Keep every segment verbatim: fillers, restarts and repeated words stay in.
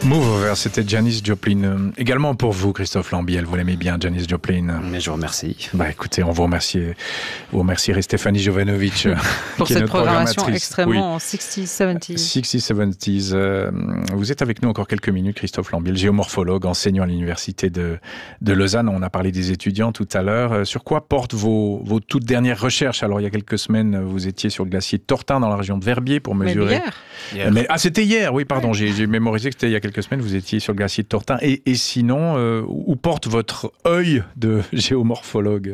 Move, c'était Janis Joplin. Également pour vous, Christophe Lambiel, vous l'aimez bien, Janis Joplin. Mais je vous remercie. Bah écoutez, on vous remercie. Vous remercierez Stéphanie Jovanovic pour qui cette est notre programmation programmatrice. extrêmement Oui. sixties, seventies. sixties, seventies. Euh, vous êtes avec nous encore quelques minutes, Christophe Lambiel, géomorphologue, enseignant à l'université de, de Lausanne. On a parlé des étudiants tout à l'heure. Euh, sur quoi portent vos, vos toutes dernières recherches? Alors il y a quelques semaines, vous étiez sur le glacier Tortin dans la région de Verbier pour mesurer. Mais hier. Hier. Mais, ah, c'était hier, oui, pardon. Ouais. J'ai, j'ai mémorisé que c'était il y a quelques semaines. Vous étiez sur le glacier de Tortin. Et, et sinon, euh, où porte votre œil de géomorphologue?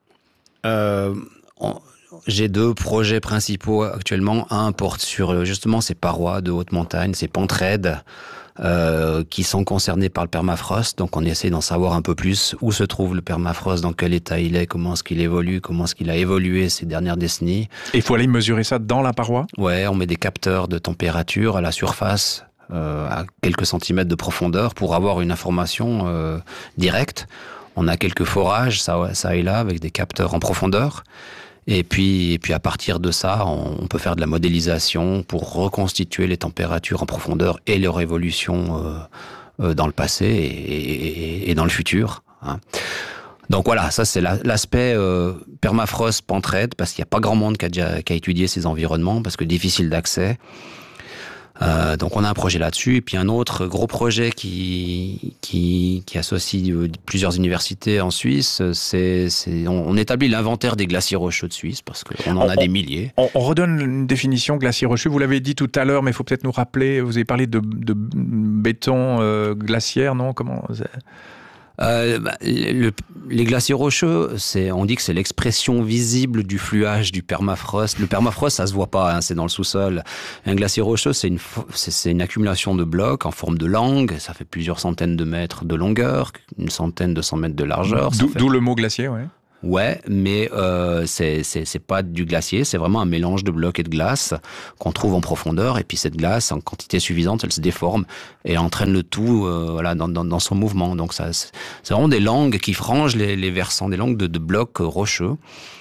euh, on, J'ai deux projets principaux actuellement. Un porte sur justement ces parois de haute montagne, ces pentes raides euh, qui sont concernées par le permafrost. Donc on essaie d'en savoir un peu plus où se trouve le permafrost, dans quel état il est, comment est-ce qu'il évolue, comment est-ce qu'il a évolué ces dernières décennies. Et il faut aller mesurer ça dans la paroi? Ouais, on met des capteurs de température à la surface, euh, à quelques centimètres de profondeur, pour avoir une information euh, directe. On a quelques forages, ça, ça et là, avec des capteurs en profondeur. Et puis, et puis à partir de ça, on, on peut faire de la modélisation pour reconstituer les températures en profondeur et leur évolution euh, euh, dans le passé et, et, et dans le futur. Hein. Donc voilà, ça c'est la, l'aspect euh, permafrost, pente raide, parce qu'il n'y a pas grand monde qui a, déjà, qui a étudié ces environnements, parce que difficile d'accès. Euh, donc on a un projet là-dessus, et puis un autre gros projet qui qui, qui associe plusieurs universités en Suisse, c'est, c'est on, on établit l'inventaire des glaciers rocheux de Suisse, parce qu'on en on, a des milliers. On, on redonne une définition glacier rocheux, vous l'avez dit tout à l'heure, mais il faut peut-être nous rappeler, vous avez parlé de, de béton euh, glaciaire, non? Comment Euh, bah, le, les glaciers rocheux, c'est, on dit que c'est l'expression visible du fluage du permafrost. Le permafrost, ça se voit pas, hein, c'est dans le sous-sol. Un glacier rocheux, c'est une, c'est, c'est une accumulation de blocs en forme de langue. Ça fait plusieurs centaines de mètres de longueur, une centaine de cent mètres de largeur. D'où, fait... d'où le mot glacier, ouais. Ouais, mais euh, c'est, c'est, c'est pas du glacier, c'est vraiment un mélange de blocs et de glace qu'on trouve en profondeur. Et puis cette glace, en quantité suffisante, elle se déforme et entraîne le tout euh, voilà, dans, dans, dans son mouvement. Donc ça, c'est, c'est vraiment des langues qui frangent les, les versants, des langues de, de blocs rocheux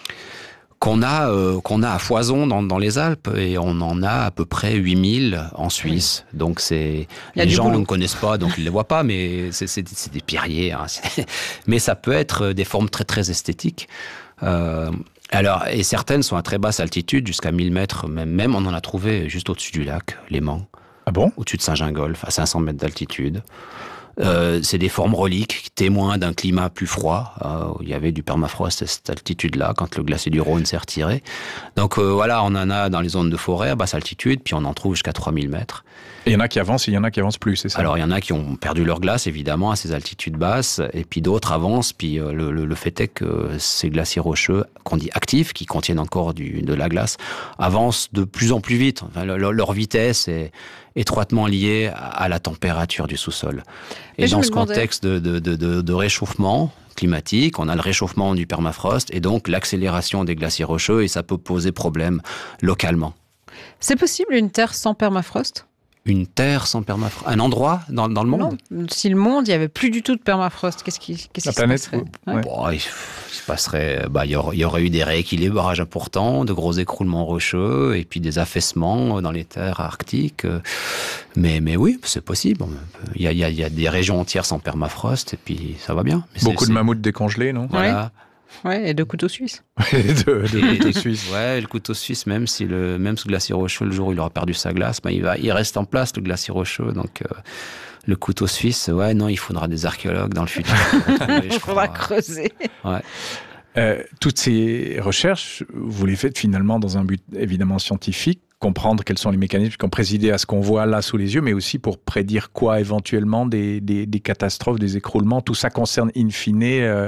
qu'on a, euh, qu'on a à foison dans, dans les Alpes, et on en a à peu près huit mille en Suisse. Oui. Donc c'est, les gens ne connaissent pas, donc ils ne les voient pas, mais c'est, c'est, c'est des pierriers. Hein. Mais ça peut être des formes très très esthétiques. Euh, alors, et certaines sont à très basse altitude, jusqu'à mille mètres, même, même on en a trouvé juste au-dessus du lac, Léman. Ah bon? Au-dessus de Saint-Gingolph, à cinq cents mètres d'altitude. Euh, c'est des formes reliques, témoins d'un climat plus froid. Euh, il y avait du permafrost à cette altitude-là, quand le glacier du Rhône s'est retiré. Donc euh, voilà, on en a dans les zones de forêt à basse altitude, puis on en trouve jusqu'à trois mille mètres. Et il y en a qui avancent, et il y en a qui avancent plus, c'est ça? Alors il y en a qui ont perdu leur glace, évidemment, à ces altitudes basses, et puis d'autres avancent, puis euh, le, le, le fait est que ces glaciers rocheux, qu'on dit actifs, qui contiennent encore du, de la glace, avancent de plus en plus vite. Enfin, le, leur vitesse est étroitement liée à la température du sous-sol. Et, et dans ce contexte de, de, de, de, de réchauffement climatique, on a le réchauffement du permafrost et donc l'accélération des glaciers rocheux, et ça peut poser problème localement. C'est possible une Terre sans permafrost ? Une terre sans permafrost, un endroit dans, dans le monde. Non, si le monde, il n'y avait plus du tout de permafrost, qu'est-ce qui, qu'est-ce La qui planète, se passerait? ouais. Ouais. Bon, il, il se passerait, bah, il y aurait, il y aurait eu des rééquilibrages importants, de gros écroulements rocheux, et puis des affaissements dans les terres arctiques. Mais, mais oui, c'est possible. Il y a, il y a, il y a des régions entières sans permafrost, et puis ça va bien. Mais Beaucoup c'est, de mammouths décongelés, non? Voilà. Ouais, et de couteaux suisses. de, de couteaux suisses. Ouais, le couteau suisse, même si le, même ce glacier rocheux, le jour où il aura perdu sa glace, bah, il va, il reste en place, le glacier rocheux, donc, euh, le couteau suisse, ouais, non, il faudra des archéologues dans le futur. Il faudra creuser. Ouais. Euh, toutes ces recherches, vous les faites finalement dans un but évidemment scientifique, comprendre quels sont les mécanismes qui ont présidé à ce qu'on voit là sous les yeux, mais aussi pour prédire quoi éventuellement, des, des, des catastrophes, des écroulements. Tout ça concerne in fine euh,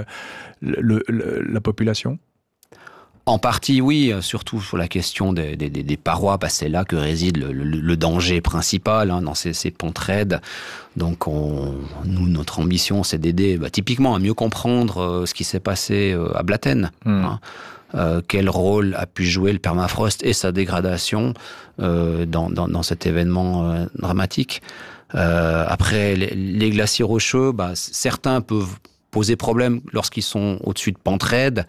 le, le, la population? En partie, oui, surtout sur la question des, des, des parois, parce que c'est là que réside le, le, le danger principal, hein, dans ces, ces pentes raides. Donc, on, nous, notre ambition, c'est d'aider bah, typiquement à mieux comprendre euh, ce qui s'est passé euh, à Blatten. Mmh. Hein. Euh, quel rôle a pu jouer le permafrost et sa dégradation euh, dans, dans, dans cet événement euh, dramatique. Euh, après, les, les glaciers rocheux, bah, certains peuvent poser problème lorsqu'ils sont au-dessus de pentes raides.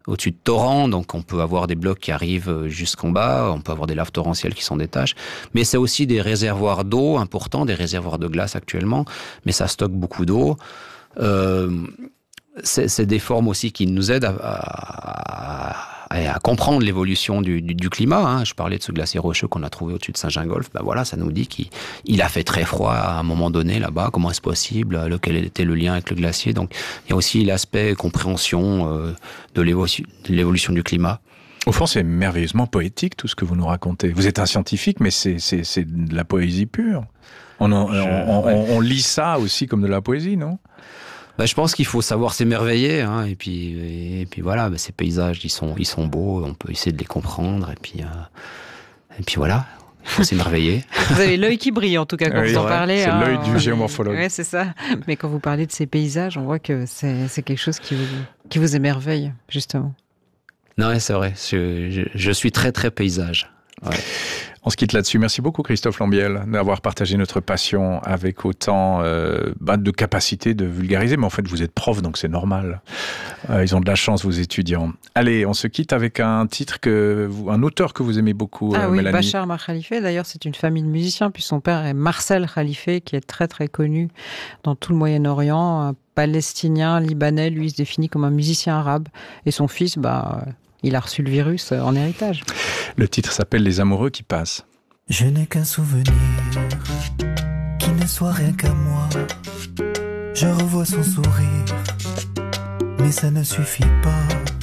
au-dessus de torrents, donc on peut avoir des blocs qui arrivent jusqu'en bas, on peut avoir des laves torrentielles qui s'en détachent, mais c'est aussi des réservoirs d'eau importants, des réservoirs de glace actuellement, mais ça stocke beaucoup d'eau. Euh, c'est, c'est des formes aussi qui nous aident à, à, à comprendre l'évolution du, du, du climat. Hein. Je parlais de ce glacier rocheux qu'on a trouvé au-dessus de Saint-Gingolph. Ben voilà, ça nous dit qu'il il a fait très froid à un moment donné là-bas. Comment est-ce possible? Quel était le lien avec le glacier? Donc, il y a aussi l'aspect compréhension euh, de, l'évolution, de l'évolution du climat. Au fond, c'est merveilleusement poétique tout ce que vous nous racontez. Vous êtes un scientifique, mais c'est, c'est, c'est de la poésie pure. On, en, Je, on, ouais. on, on lit ça aussi comme de la poésie, non? Ben, je pense qu'il faut savoir s'émerveiller, hein, et puis et puis voilà, ben, ces paysages, ils sont ils sont beaux, on peut essayer de les comprendre, et puis euh, et puis voilà, il faut s'émerveiller. Vous avez l'œil qui brille en tout cas quand oui, vous en ouais, parlez. C'est hein, l'œil du géomorphologue. Oui, c'est ça. Mais quand vous parlez de ces paysages, on voit que c'est c'est quelque chose qui vous qui vous émerveille justement. Non, c'est vrai. Je, je, je suis très très paysage. Ouais. On se quitte là-dessus. Merci beaucoup Christophe Lambiel d'avoir partagé notre passion avec autant euh, bah, de capacité de vulgariser. Mais en fait, vous êtes prof, donc c'est normal. Euh, ils ont de la chance, vos étudiants. Allez, on se quitte avec un titre, que vous, un auteur que vous aimez beaucoup, ah euh, oui, Mélanie. Bachar Mar Khalifa. D'ailleurs, c'est une famille de musiciens. Puis son père est Marcel Khalifa, qui est très très connu dans tout le Moyen-Orient. Un Palestinien, Libanais, lui, il se définit comme un musicien arabe. Et son fils, bah... il a reçu le virus en héritage. Le titre s'appelle Les amoureux qui passent. Je n'ai qu'un souvenir qui ne soit rien qu'à moi. Je revois son sourire, mais ça ne suffit pas.